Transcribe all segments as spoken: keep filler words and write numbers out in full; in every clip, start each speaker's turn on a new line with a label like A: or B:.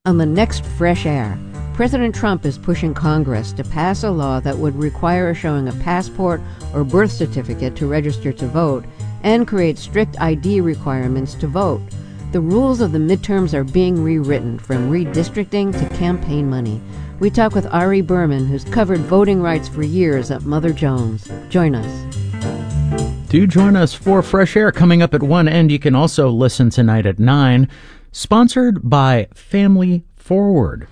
A: On the next Fresh Air, President Trump is pushing Congress to pass a law that would require showing a passport or birth certificate to register to vote and create strict I D requirements to vote. The rules of the midterms are being rewritten, from redistricting to campaign money. We talk with Ari Berman, who's covered voting rights for years at Mother Jones. Join us.
B: Do join us for Fresh Air coming up at one, and you can also listen tonight at nine. Sponsored by Family Forward.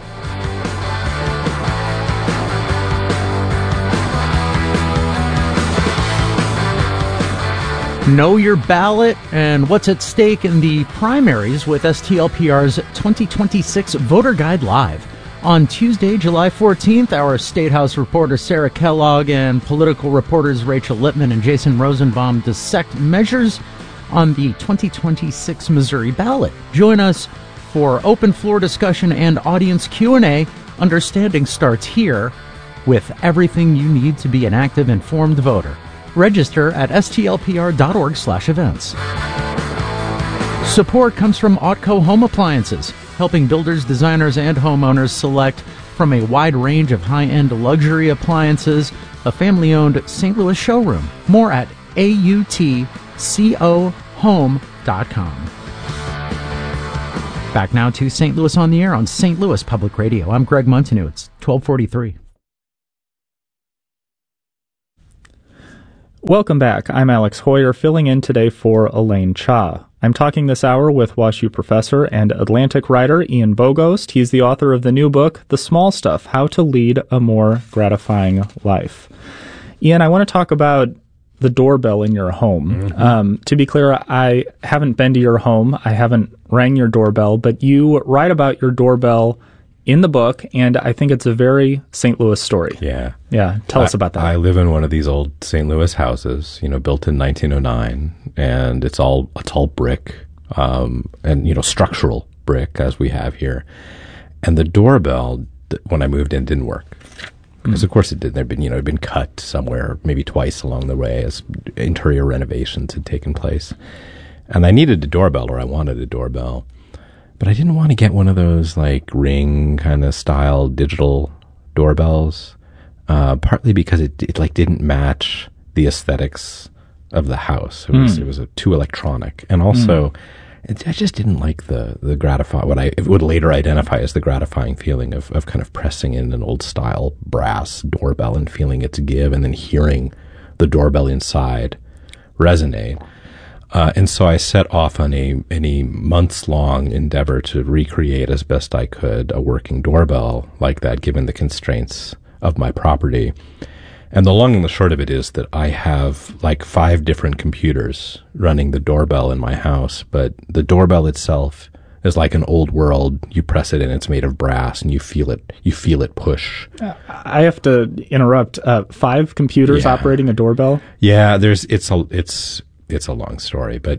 B: Know your ballot and what's at stake in the primaries with S T L P R's twenty twenty-six Voter Guide Live. On Tuesday, July fourteenth, our State House reporter Sarah Kellogg and political reporters Rachel Lippman and Jason Rosenbaum dissect measures on the twenty twenty-six Missouri ballot. Join us for open floor discussion and audience Q and A. Understanding starts here with everything you need to be an active, informed voter. Register at S T L P R dot org slash events. Support comes from Autco Home Appliances, helping builders, designers, and homeowners select from a wide range of high-end luxury appliances, a family-owned Saint Louis showroom. More at A U T C O home dot com. Back now to Saint Louis on the Air on Saint Louis Public Radio. I'm Greg Montanew. It's twelve forty-three.
C: Welcome back. I'm Alex Hoyer, filling in today for Elaine Cha. I'm talking this hour with WashU professor and Atlantic writer Ian Bogost. He's the author of the new book, The Small Stuff, How to Lead a More Gratifying Life. Ian, I want to talk about the doorbell in your home. Mm-hmm. Um, to be clear, I haven't been to your home. I haven't rang your doorbell, but you write about your doorbell in the book, and I think it's a very Saint Louis story.
D: Yeah.
C: Yeah. Tell
D: I,
C: us about that.
D: I live in one of these old Saint Louis houses, you know, built in nineteen oh nine, and it's all, it's all brick, um, and, you know, structural brick as we have here. And the doorbell, when I moved in, didn't work. Because, mm. of course, it did. There'd been, you know, it'd been cut somewhere, maybe twice along the way as interior renovations had taken place. And I needed a doorbell, or I wanted a doorbell. But I didn't want to get one of those, like, Ring kind of style digital doorbells, uh, partly because it, it, like, didn't match the aesthetics of the house. It was, mm. it was a, too electronic. And also, mm. it, I just didn't like the, the gratifying, what I would later identify as the gratifying feeling of, of kind of pressing in an old-style brass doorbell and feeling its give, and then hearing the doorbell inside resonate. Uh, and so I set off on a, a months-long endeavor to recreate as best I could a working doorbell like that, given the constraints of my property. And the long and the short of it is that I have like five different computers running the doorbell in my house, but the doorbell itself is like an old world. You press it and it's made of brass, and you feel it. You feel it push.
C: Uh, I have to interrupt. Uh, five computers yeah. operating a doorbell.
D: Yeah, there's it's a it's. It's a long story, but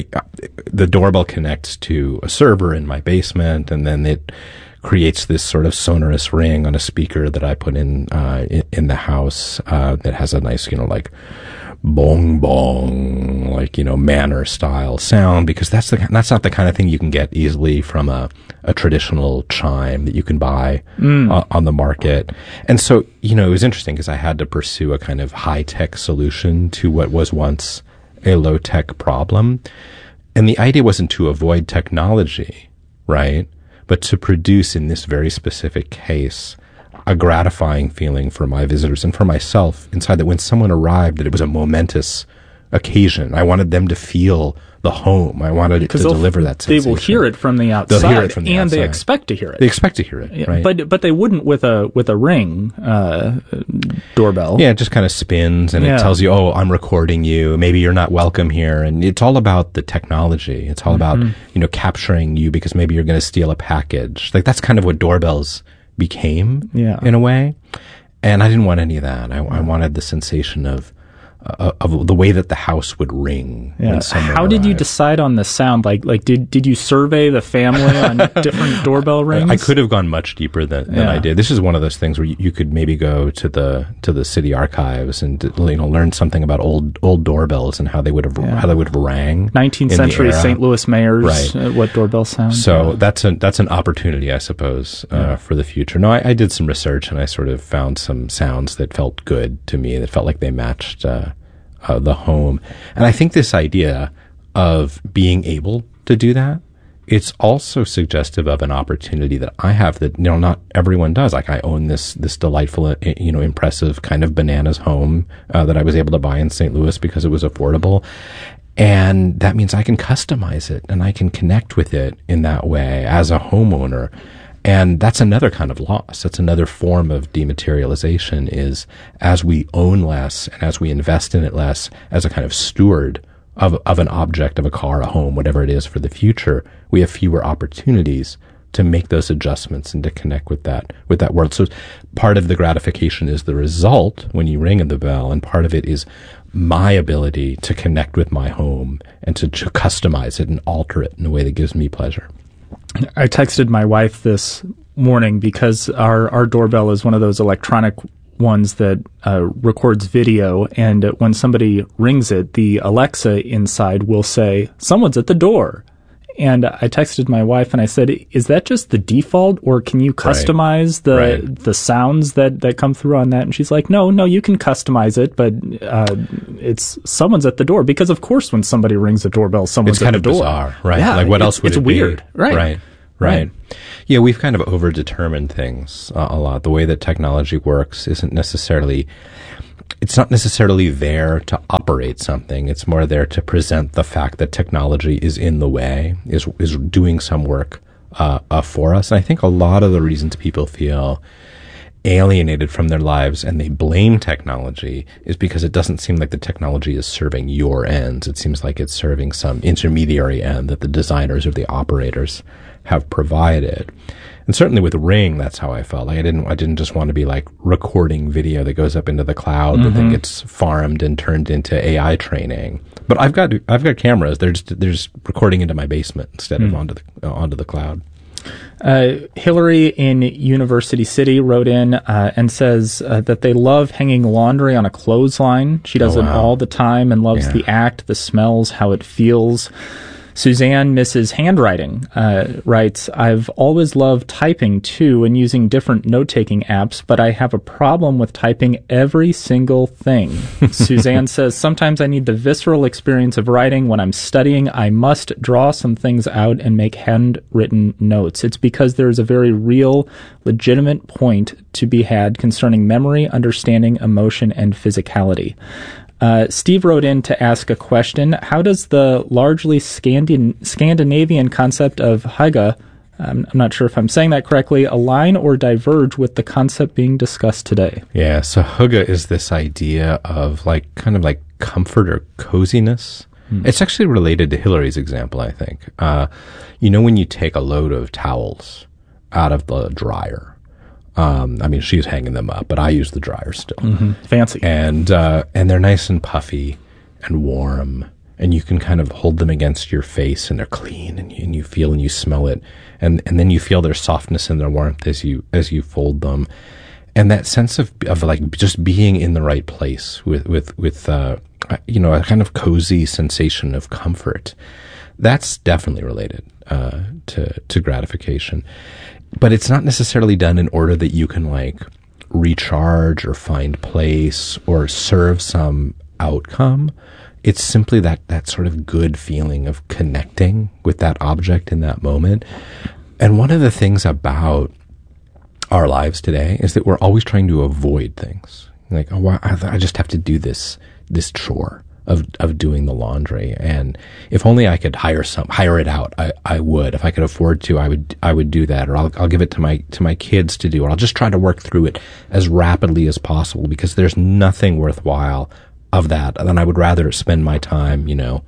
D: the doorbell connects to a server in my basement, and then it creates this sort of sonorous ring on a speaker that I put in uh, in, in the house uh, that has a nice, you know, like bong bong, like, you know, manor style sound, because that's the that's not the kind of thing you can get easily from a a traditional chime that you can buy mm. uh, on the market. And so, you know, it was interesting because I had to pursue a kind of high tech solution to what was once a low-tech problem. And the idea wasn't to avoid technology, right? But to produce, in this very specific case, a gratifying feeling for my visitors and for myself inside, that when someone arrived, that it was a momentous occasion. I wanted them to feel the home. I wanted it to deliver that sensation.
C: They will hear it from the outside,
D: They'll hear it from the
C: and
D: outside.
C: They expect to hear it.
D: They expect to hear it,
C: yeah,
D: right?
C: But but they wouldn't with a with a Ring uh, doorbell.
D: Yeah, it just kind of spins, and
C: yeah.
D: it tells you, oh, I'm recording you. Maybe you're not welcome here. And it's all about the technology. It's all mm-hmm. about, you know, capturing you because maybe you're going to steal a package. Like, that's kind of what doorbells became
C: yeah.
D: in a way. And I didn't want any of that. I, I wanted the sensation of uh, of the way that the house would ring.
C: Yeah.
D: When someone
C: How did you
D: arrived.
C: decide on the sound? Like, like did did you survey the family on different doorbell rings?
D: I could have gone much deeper than, than
C: Yeah.
D: I did. This is one of those things where you, you could maybe go to the to the city archives and you know learn something about old old doorbells and how they would have
C: Yeah.
D: how they would have rang.
C: nineteenth
D: in the
C: century
D: era.
C: Saint Louis mayors,
D: Right.
C: uh, what doorbell sound?
D: So
C: Yeah.
D: that's an that's an opportunity, I suppose, uh,
C: Yeah.
D: for the future. No, I, I did some research and I sort of found some sounds that felt good to me, that felt like they matched uh, uh, the home. And I think this idea of being able to do that, it's also suggestive of an opportunity that I have that, you know, not everyone does. Like I own this this delightful, uh, you know, impressive kind of bananas home uh, that I was able to buy in Saint Louis because it was affordable. And that means I can customize it and I can connect with it in that way as a homeowner. And that's another kind of loss. That's another form of dematerialization, is as we own less and as we invest in it less as a kind of steward of, of an object, of a car, a home, whatever it is for the future, we have fewer opportunities to make those adjustments and to connect with that, with that world. So part of the gratification is the result when you ring the bell, and part of it is my ability to connect with my home and to, to customize it and alter it in a way that gives me pleasure.
C: I texted my wife this morning because our, our doorbell is one of those electronic ones that uh, records video, and when somebody rings it, the Alexa inside will say, "Someone's at the door." And I texted my wife and I said, "Is that just the default, or can you customize the
D: Right.
C: the sounds that, that come through on that?" And she's like, "No, no, you can customize it, but uh, it's someone's at the door." Because of course, when somebody rings the doorbell, someone's
D: It's kind
C: at
D: of
C: the door.
D: bizarre, right?
C: Yeah,
D: Like what
C: it's-
D: else would
C: it's
D: it be?
C: weird, right?
D: Right. Right. Yeah, we've kind of overdetermined things uh, a lot. The way that technology works isn't necessarily, it's not necessarily there to operate something. It's more there to present the fact that technology is in the way, is is doing some work uh, uh, for us. And I think a lot of the reasons people feel alienated from their lives and they blame technology is because it doesn't seem like the technology is serving your ends. It seems like it's serving some intermediary end that the designers or the operators have provided. And certainly with Ring, that's how I felt. Like I didn't, I didn't just want to be like recording video that goes up into the cloud, mm-hmm. that then gets farmed and turned into A I training. But I've got, I've got cameras. They're just, they're just recording into my basement instead mm. of onto the, uh, onto the cloud.
C: Uh, Hillary in University City wrote in uh, and says uh, that they love hanging laundry on a clothesline. She does
D: oh,
C: it
D: wow.
C: all the time and loves
D: yeah.
C: the act, the smells, how it feels. Suzanne misses handwriting, uh, writes, "I've always loved typing too and using different note-taking apps, but I have a problem with typing every single thing." Suzanne says, "Sometimes I need the visceral experience of writing. When I'm studying, I must draw some things out and make handwritten notes. It's because there is a very real, legitimate point to be had concerning memory, understanding, emotion, and physicality." Uh, Steve wrote in to ask a question. How does the largely Scandin- Scandinavian concept of hygge, um, I'm not sure if I'm saying that correctly, align or diverge with the concept being discussed today?
D: Yeah, so hygge is this idea of like kind of like comfort or coziness. Hmm. It's actually related to Hillary's example, I think. Uh, you know, when you take a load of towels out of the dryer, Um, I mean, she's hanging them up, but I use the dryer still.
C: Mm-hmm. Fancy.
D: And, uh, and they're nice and puffy and warm, and you can kind of hold them against your face, and they're clean, and you, and you feel and you smell it. And, and then you feel their softness and their warmth as you, as you fold them. And that sense of, of like just being in the right place with, with, with, uh, you know, a kind of cozy sensation of comfort. That's definitely related, uh, to, to gratification. But it's not necessarily done in order that you can like recharge or find place or serve some outcome. It's simply that, that sort of good feeling of connecting with that object in that moment. And one of the things about our lives today is that we're always trying to avoid things. Like, oh, I just have to do this, this chore of, of doing the laundry. And if only I could hire some, hire it out, I, I would. If I could afford to, I would, I would do that. Or I'll, I'll give it to my, to my kids to do, or I'll just try to work through it as rapidly as possible, because there's nothing worthwhile of that. And then I would rather spend my time, you know,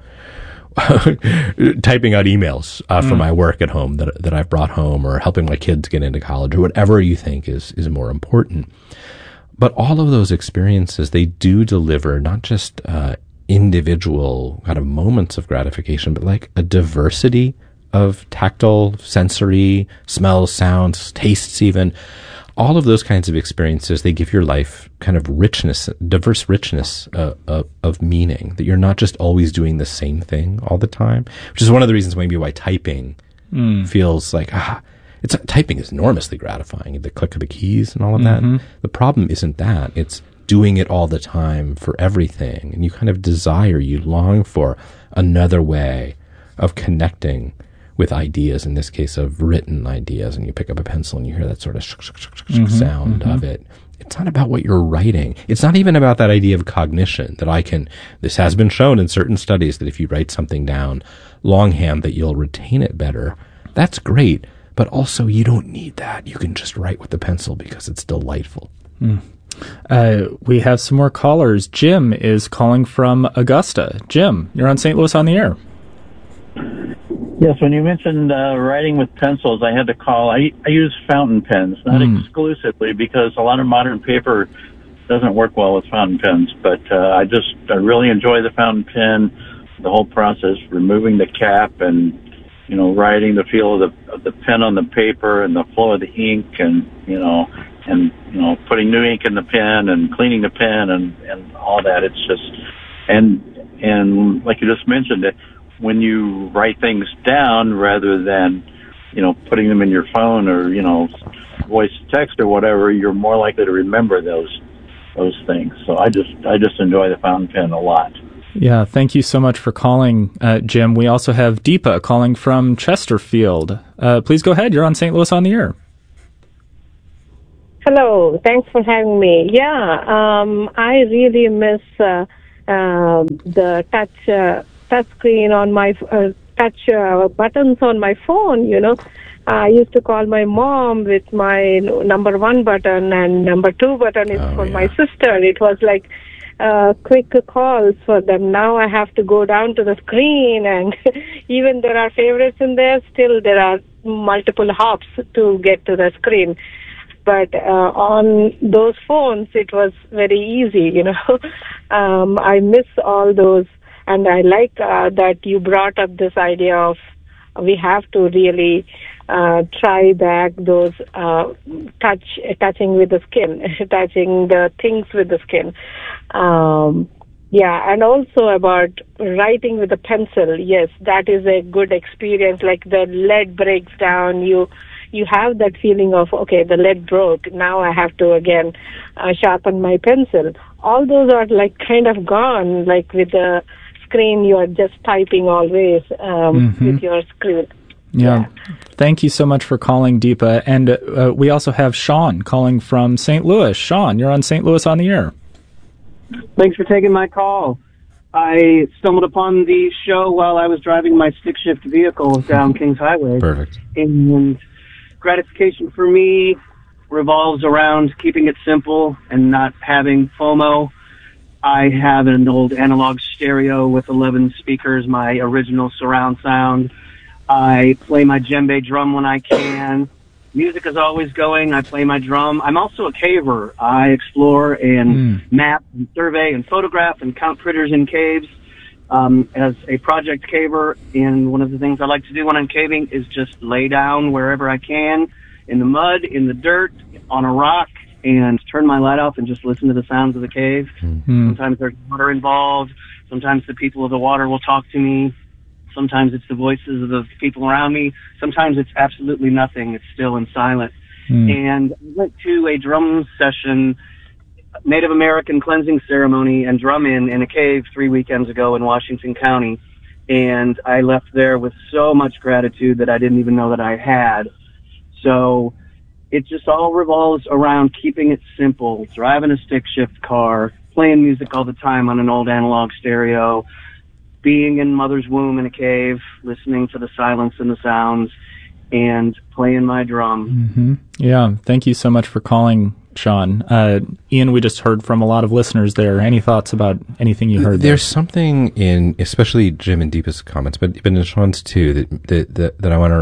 D: typing out emails uh, for mm. my work at home that, that I've brought home, or helping my kids get into college, or whatever you think is, is more important. But all of those experiences, they do deliver not just uh, individual kind of moments of gratification, but like a diversity of tactile, sensory, smells, sounds, tastes even. All of those kinds of experiences, they give your life kind of richness, diverse richness uh, of, of meaning, that you're not just always doing the same thing all the time, which is one of the reasons maybe why typing mm. feels like, ah, it's typing is enormously gratifying, the click of the keys and all of mm-hmm. that. The problem isn't that. It's doing it all the time for everything. And you kind of desire, you long for another way of connecting with ideas, in this case of written ideas, and you pick up a pencil and you hear that sort of sh- sh- sh- sh- mm-hmm, sound mm-hmm. of it. It's not about what you're writing. It's not even about that idea of cognition that I can, this has been shown in certain studies that if you write something down longhand that you'll retain it better. That's great. But also you don't need that. You can just write with the pencil because it's delightful.
C: Mm. Uh, we have some more callers. Jim is calling from Augusta. Jim, you're on Saint Louis on the Air.
E: Yes, when you mentioned uh, writing with pencils, I had to call. I, I use fountain pens, not mm. exclusively, because a lot of modern paper doesn't work well with fountain pens. But uh, I just I really enjoy the fountain pen, the whole process, removing the cap and, you know, writing, the feel of the of the pen on the paper and the flow of the ink, and you know, and you know, putting new ink in the pen and cleaning the pen and, and all that. It's just and and like you just mentioned, it when you write things down rather than, you know, putting them in your phone or, you know, voice text or whatever, you're more likely to remember those those things. So I just I just enjoy the fountain pen a lot.
C: Yeah, thank you so much for calling, uh, Jim. We also have Deepa calling from Chesterfield. Uh, please go ahead. You're on Saint Louis on the Air.
F: Hello. Thanks for having me. Yeah, um, I really miss uh, uh, the touch uh, touch screen on my uh, touch uh, buttons on my phone. You know, I used to call my mom with my number one button, and number two button is oh, for yeah. my sister. It was like Uh, quick calls for them. Now I have to go down to the screen, and even there are favorites in there, still there are multiple hops to get to the screen. But uh, on those phones, it was very easy, you know. um, I miss all those, and I like uh, that you brought up this idea of we have to really uh, try back those uh, touch, touching with the skin, touching the things with the skin. Um, yeah, and also about writing with a pencil. Yes, that is a good experience. Like the lead breaks down, you you have that feeling of, okay, the lead broke. Now I have to again uh, sharpen my pencil. All those are like kind of gone. Like with the screen, you are just typing always um, mm-hmm. with your screen.
C: Yeah.
F: yeah.
C: Thank you so much for calling, Deepa. And uh, we also have Sean calling from Saint Louis. Sean, you're on Saint Louis on the Air.
G: Thanks for taking my call. I stumbled upon the show while I was driving my stick-shift vehicle down Kings Highway.
D: Perfect.
G: And gratification for me revolves around keeping it simple and not having FOMO. I have an old analog stereo with eleven speakers, my original surround sound. I play my djembe drum when I can. Music is always going. I play my drum. I'm also a caver. I explore and mm. map and survey and photograph and count critters in caves um, as a project caver. And one of the things I like to do when I'm caving is just lay down wherever I can, in the mud, in the dirt, on a rock, and turn my light off and just listen to the sounds of the cave. Mm-hmm. Sometimes there's water involved. Sometimes the people of the water will talk to me. Sometimes it's the voices of the people around me. Sometimes it's absolutely nothing. It's still and silent. Mm. And I went to a drum session, Native American cleansing ceremony and drum in in a cave three weekends ago in Washington County. And I left there with so much gratitude that I didn't even know that I had. So it just all revolves around keeping it simple, driving a stick shift car, playing music all the time on an old analog stereo, being in mother's womb in a cave, listening to the silence and the sounds, and playing my drum.
C: Mm-hmm. Yeah, thank you so much for calling, Sean. Uh, Ian, we just heard from a lot of listeners there. Any thoughts about anything you heard there?
D: There's something in, especially Jim and Deepa's comments, but, but in Sean's too, that, that, that, that I want to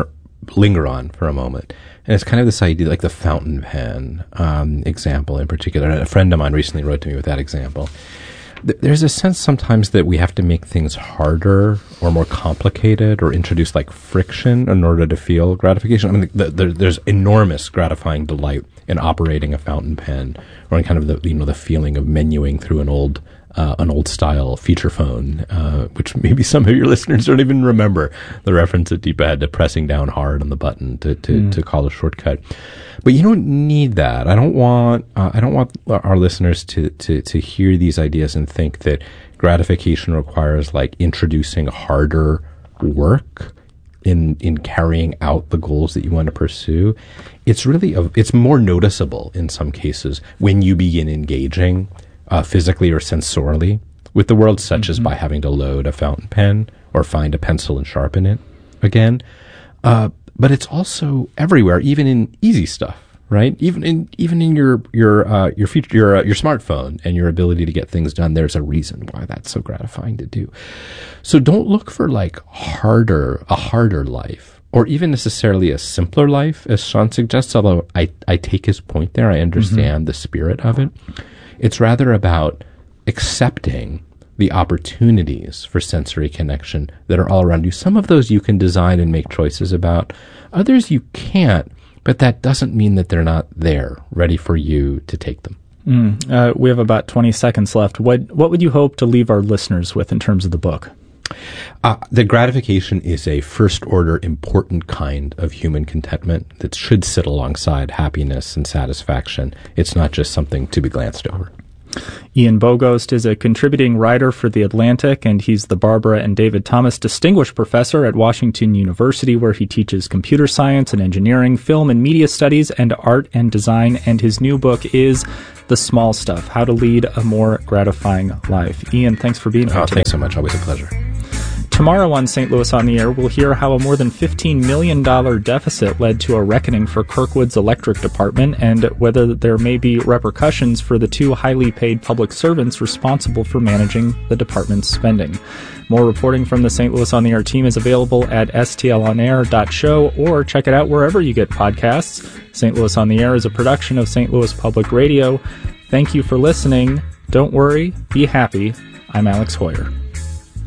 D: linger on for a moment. And it's kind of this idea, like the fountain pen um, example in particular. A friend of mine recently wrote to me with that example. There's a sense sometimes that we have to make things harder or more complicated or introduce like friction in order to feel gratification. I mean, the, the, there's enormous gratifying delight in operating a fountain pen or in kind of the, you know, the feeling of menuing through an old, uh, an old style feature phone, uh, which maybe some of your listeners don't even remember the reference that Deepa had to pressing down hard on the button to, to, mm. to call a shortcut. But you don't need that. I don't want uh, I don't want our listeners to, to, to hear these ideas and think that gratification requires like introducing harder work in in carrying out the goals that you want to pursue. It's really a, it's more noticeable in some cases when you begin engaging uh, physically or sensorially with the world, such mm-hmm. as by having to load a fountain pen or find a pencil and sharpen it again. Uh, But it's also everywhere, even in easy stuff, right? Even in even in your your uh, your feature, your uh, your smartphone and your ability to get things done. There's a reason why that's so gratifying to do. So don't look for like harder a harder life, or even necessarily a simpler life, as Sean suggests. Although I I take his point there, I understand mm-hmm. the spirit of it. It's rather about accepting the opportunities for sensory connection that are all around you. Some of those you can design and make choices about. Others you can't, but that doesn't mean that they're not there, ready for you to take them.
C: Mm, uh, we have about twenty seconds left. What what would you hope to leave our listeners with in terms of the book?
D: Uh, the gratification is a first-order important kind of human contentment that should sit alongside happiness and satisfaction. It's not just something to be glanced over.
C: Ian Bogost is a contributing writer for The Atlantic, and he's the Barbara and David Thomas Distinguished Professor at Washington University, where he teaches computer science and engineering, film and media studies, and art and design. And his new book is The Small Stuff, How to Lead a More Gratifying Life. Ian, thanks for being here
D: oh,
C: today.
D: Thanks so much. Always a pleasure.
C: Tomorrow on Saint Louis on the Air, we'll hear how a more than fifteen million dollars deficit led to a reckoning for Kirkwood's electric department and whether there may be repercussions for the two highly paid public servants responsible for managing the department's spending. More reporting from the Saint Louis on the Air team is available at s t l on air dot show or check it out wherever you get podcasts. Saint Louis on the Air is a production of Saint Louis Public Radio. Thank you for listening. Don't worry, be happy. I'm Alex Hoyer.